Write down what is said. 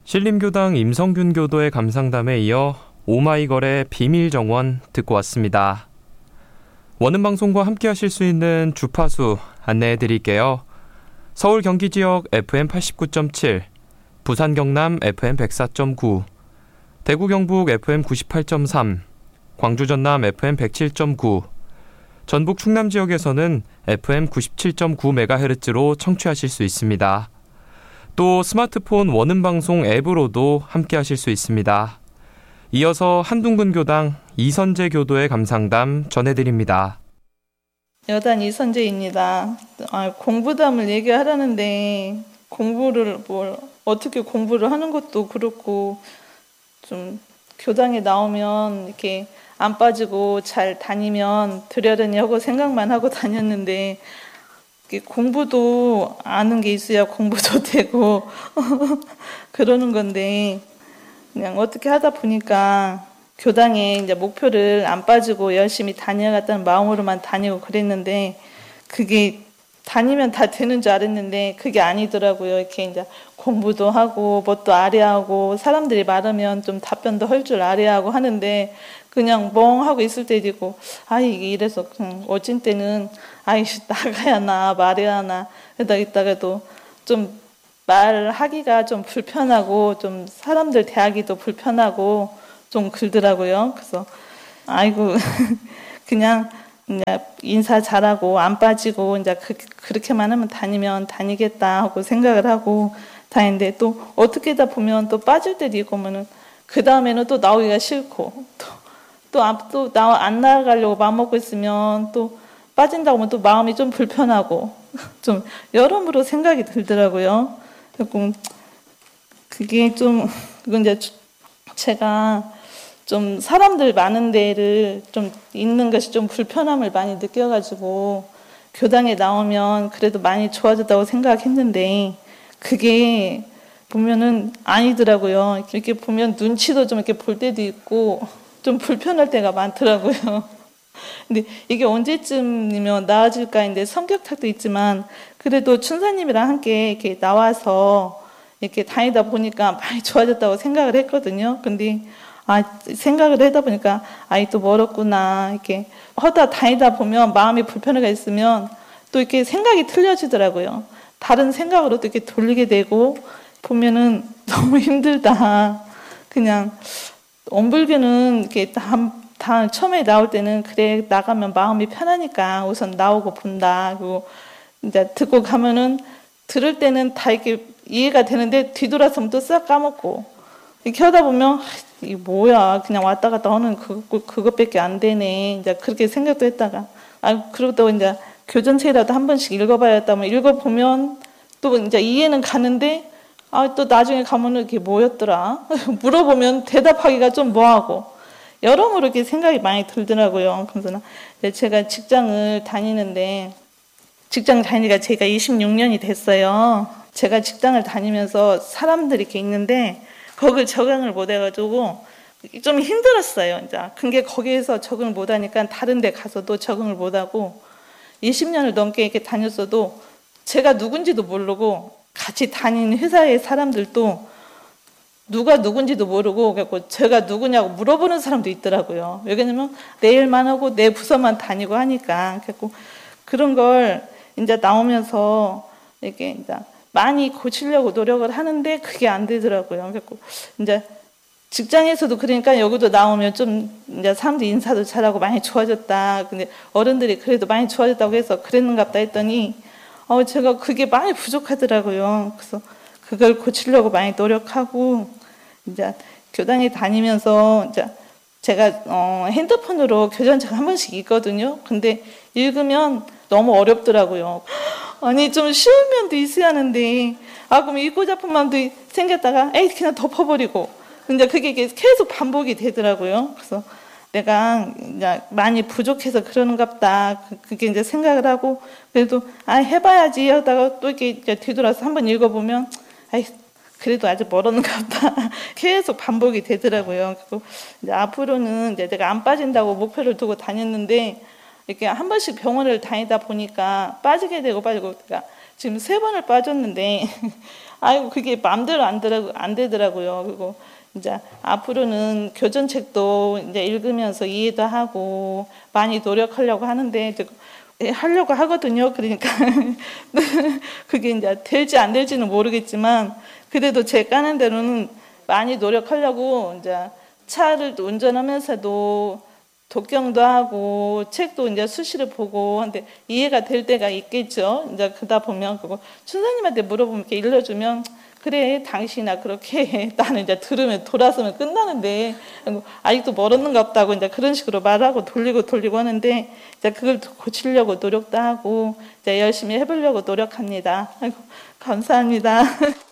신림교당 임성균 교도의 감상담에 이어 오마이걸의 비밀정원 듣고 왔습니다. 원음방송과 함께 하실 수 있는 주파수 안내해 드릴게요. 서울 경기 지역 FM 89.7, 부산 경남 FM 104.9, 대구 경북 FM 98.3, 광주 전남 FM 107.9, 전북 충남 지역에서는 FM 97.9MHz로 청취하실 수 있습니다. 또 스마트폰 원음방송 앱으로도 함께 하실 수 있습니다. 이어서 한둥근 교당 이선재 교도의 감상담 전해드립니다. 여단 이선재입니다. 공부담을 얘기하라는데 공부를 어떻게 공부를 하는 것도 그렇고 좀 교당에 나오면 이렇게 안 빠지고 잘 다니면 되려니 하고 생각만 하고 다녔는데 공부도 아는 게 있어야 공부도 되고 그러는 건데 그냥 어떻게 하다 보니까 교당에 이제 목표를 안 빠지고 열심히 다녀갔다는 마음으로만 다니고 그랬는데 그게 다니면 다 되는 줄 알았는데 그게 아니더라고요. 이렇게 이제 공부도 하고 뭣도 아래하고 사람들이 말하면 좀 답변도 할 줄 아래하고 하는데 그냥 멍하고 있을 때도 있고 이게 이래서 어찐 때는 나가야 하나 말해야 하나 그러다 있다가도 좀 말하기가 좀 불편하고 좀 사람들 대하기도 불편하고 좀 그러더라고요. 그래서 그냥 인사 잘하고 안 빠지고 이제 그렇게만 하면 다니면 다니겠다 하고 생각을 하고 다니는데 또 어떻게 하다 보면 또 빠질 때도 있고 그 다음에는 또 나오기가 싫고 또 안 나가려고 마음 먹고 있으면 또 빠진다고 하면 또 마음이 좀 불편하고 좀 여러모로 생각이 들더라고요. 그게 좀 이건 이제 제가 좀 사람들 많은 데를 좀 있는 것이 좀 불편함을 많이 느껴가지고 교당에 나오면 그래도 많이 좋아졌다고 생각했는데 그게 보면은 아니더라고요. 이렇게 보면 눈치도 좀 이렇게 볼 때도 있고 좀 불편할 때가 많더라고요. 근데 이게 언제쯤이면 나아질까인데 성격탁도 있지만 그래도 춘사님이랑 함께 이렇게 나와서 이렇게 다니다 보니까 많이 좋아졌다고 생각을 했거든요. 근데 생각을 하다 보니까 또 멀었구나 이렇게 하다 다니다 보면 마음이 불편해가 있으면 또 이렇게 생각이 틀려지더라고요. 다른 생각으로 또 이렇게 돌리게 되고 보면은 너무 힘들다. 그냥 엄불교는 이렇게 다 처음에 나올 때는 그래 나가면 마음이 편하니까 우선 나오고 본다. 그리고 이제 듣고 가면은 들을 때는 다 이렇게 이해가 되는데 뒤돌아서면 또 싹 까먹고 이렇게 하다 보면 이게 뭐야 그냥 왔다 갔다 하는 그것밖에 안 되네. 이제 그렇게 생각도 했다가 그러다 이제 교전책이라도 한 번씩 읽어봐야겠다면 읽어보면 또 이제 이해는 가는데 또 나중에 가면은 이게 뭐였더라 물어보면 대답하기가 좀 뭐하고 여러모로 이렇게 생각이 많이 들더라고요. 그래서 제가 직장을 다니는데 직장 다니니까 제가 26년이 됐어요. 제가 직장을 다니면서 사람들이 이렇게 있는데 거기를 적응을 못 해가지고 좀 힘들었어요. 이제 근데 거기에서 적응을 못 하니까 다른 데 가서도 적응을 못 하고 20년을 넘게 이렇게 다녔어도 제가 누군지도 모르고 같이 다니는 회사의 사람들도 누가 누군지도 모르고 그래서 제가 누구냐고 물어보는 사람도 있더라고요. 왜냐면 내 일만 하고 내 부서만 다니고 하니까 그래서 그런 걸 이제 나오면서 이렇게 이제 많이 고치려고 노력을 하는데 그게 안 되더라고요. 그래서 이제 직장에서도 그러니까 여기도 나오면 좀 이제 사람들 인사도 잘하고 많이 좋아졌다. 근데 어른들이 그래도 많이 좋아졌다고 해서 그랬는갑다 했더니 제가 그게 많이 부족하더라고요. 그래서 그걸 고치려고 많이 노력하고 이제 교당에 다니면서 이제 제가 핸드폰으로 교전책 한 번씩 읽거든요. 근데 읽으면 너무 어렵더라고요. 좀 쉬운 면도 있어야 하는데 그럼 읽고 싶은 마음도 생겼다가 그냥 덮어버리고 근데 그게 계속 반복이 되더라고요. 그래서 내가 이제 많이 부족해서 그러는갑다. 그게 이제 생각을 하고 그래도 해봐야지 하다가 또 이렇게 이제 뒤돌아서 한번 읽어보면 그래도 아직 멀었는갑다. 계속 반복이 되더라고요. 그리고 이제 앞으로는 이제 내가 안 빠진다고 목표를 두고 다녔는데 이렇게 한 번씩 병원을 다니다 보니까 빠지게 되고 빠지고 그러니까 지금 3번을 빠졌는데 아이고 그게 마음대로 안 되더라고요. 그리고 이제 앞으로는 교전책도 이제 읽으면서 이해도 하고 많이 노력하려고 하는데 하려고 하거든요. 그러니까 그게 이제 될지 안 될지는 모르겠지만 그래도 제 까는 대로는 많이 노력하려고 이제 차를 운전하면서도 독경도 하고 책도 이제 수시로 보고 한데 이해가 될 때가 있겠죠. 이제 그러다 보면 그거 춘사님한테 물어보면 이렇게 일러주면 그래 당신아 그렇게 해. 나는 이제 들으면 돌아서면 끝나는데 아직도 멀었는가 없다고 이제 그런 식으로 말하고 돌리고 하는데 이제 그걸 고치려고 노력도 하고 이제 열심히 해보려고 노력합니다. 아이고 감사합니다.